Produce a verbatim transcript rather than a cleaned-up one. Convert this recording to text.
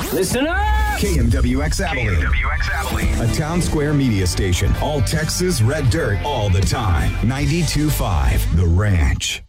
Listen up! K M W X Abilene. K M W X Abilene. A Town Square media station. All Texas red dirt all the time. ninety-two point five The Ranch.